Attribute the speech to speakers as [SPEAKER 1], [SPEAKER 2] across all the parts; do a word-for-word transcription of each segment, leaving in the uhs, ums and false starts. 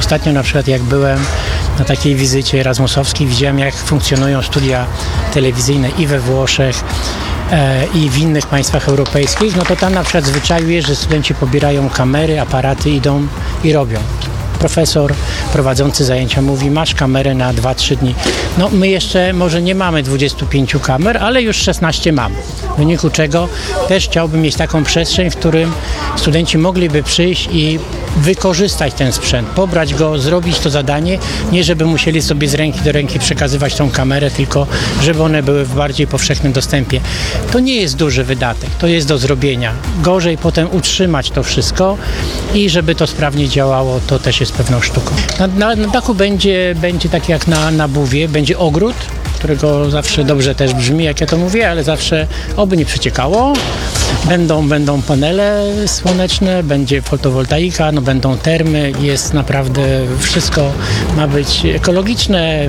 [SPEAKER 1] Ostatnio na przykład jak byłem na takiej wizycie erasmusowskiej, widziałem jak funkcjonują studia telewizyjne i we Włoszech, i w innych państwach europejskich, no to tam na przykład zwyczaju jest, że studenci pobierają kamery, aparaty, idą i robią. Profesor prowadzący zajęcia mówi, masz kamerę na dwa trzy dni. No my jeszcze może nie mamy dwudziestu pięciu kamer, ale już szesnaście mamy. W wyniku czego też chciałbym mieć taką przestrzeń, w którym studenci mogliby przyjść i wykorzystać ten sprzęt, pobrać go, zrobić to zadanie, nie żeby musieli sobie z ręki do ręki przekazywać tą kamerę, tylko żeby one były w bardziej powszechnym dostępie. To nie jest duży wydatek, to jest do zrobienia. Gorzej potem utrzymać to wszystko i żeby to sprawnie działało, to też jest pewną sztuką. Na, na, na dachu będzie, będzie tak jak na, na Buwie, będzie ogród, którego zawsze dobrze też brzmi, jak ja to mówię, ale zawsze oby nie przeciekało. Będą, będą panele słoneczne, będzie fotowoltaika, no będą termy, jest naprawdę wszystko ma być ekologiczne,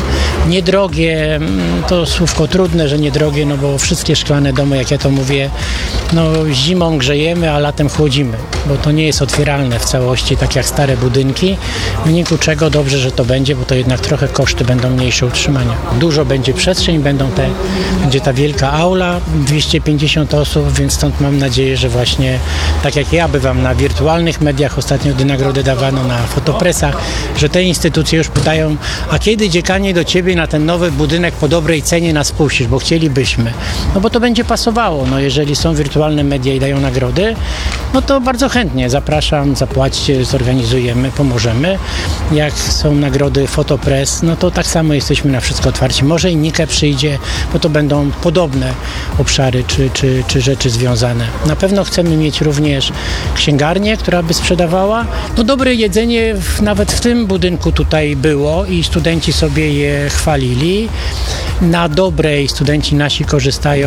[SPEAKER 1] niedrogie, to słówko trudne, że niedrogie, no bo wszystkie szklane domy, jak ja to mówię, no zimą grzejemy, a latem chłodzimy, bo to nie jest otwieralne w całości, tak jak stare budynki, w wyniku czego dobrze, że to będzie, bo to jednak trochę koszty będą mniejsze utrzymania. Dużo będzie przestrzeń, będą te, będzie ta wielka aula, dwieście pięćdziesiąt osób, więc stąd mam nadzieję, że właśnie tak jak ja bywam na wirtualnych mediach, ostatnio gdy nagrody dawano na fotopresach, że te instytucje już pytają, a kiedy dziekanie do ciebie na ten nowy budynek po dobrej cenie nas puścisz, bo chcielibyśmy. No bo to będzie pasowało, no jeżeli są wirtualne media i dają nagrody, no to bardzo chętnie zapraszam, zapłaćcie, zorganizujemy, pomożemy. Jak są nagrody fotopress, no to tak samo jesteśmy na wszystko otwarci. Może i Nike przyjdzie, bo to będą podobne obszary czy, czy, czy rzeczy związane. Na pewno chcemy mieć również księgarnię, która by sprzedawała. No dobre jedzenie w, nawet w tym budynku tutaj było i studenci sobie je chwalili. Na dobrej studenci nasi korzystają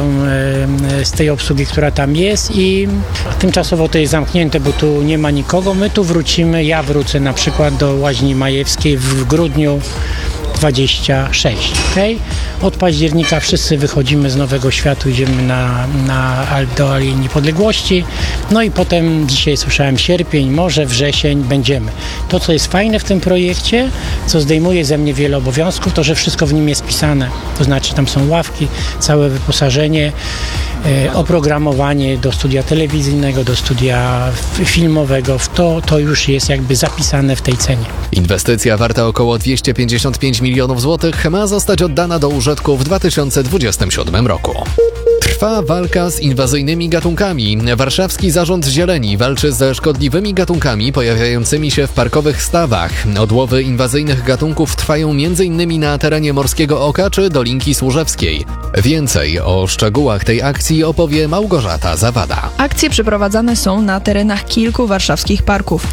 [SPEAKER 1] e, z tej obsługi, która tam jest i tymczasowo to jest zamknięte, bo tu nie ma nikogo. My tu wrócimy, ja wrócę na przykład do Łaźni Majewskiej w grudniu dwudziestego szóstego. Okay? Od października wszyscy wychodzimy z Nowego Światu, idziemy na, na, do Alei Niepodległości. No i potem, dzisiaj słyszałem sierpień, może wrzesień będziemy. To, co jest fajne w tym projekcie, co zdejmuje ze mnie wiele obowiązków, to, że wszystko w nim jest pisane. To znaczy tam są ławki, całe wyposażenie, e, oprogramowanie do studia telewizyjnego, do studia filmowego. To, to już jest jakby zapisane w tej cenie.
[SPEAKER 2] Inwestycja warta około dwieście pięćdziesiąt pięć milionów złotych ma zostać oddana do użytku w dwa tysiące dwudziestym siódmym roku. Trwa walka z inwazyjnymi gatunkami. Warszawski Zarząd Zieleni walczy ze szkodliwymi gatunkami pojawiającymi się w parkowych stawach. Odłowy inwazyjnych gatunków trwają między innymi na terenie Morskiego Oka czy Dolinki Służewskiej. Więcej o szczegółach tej akcji opowie Małgorzata Zawada.
[SPEAKER 3] Akcje przeprowadzane są na terenach kilku warszawskich parków.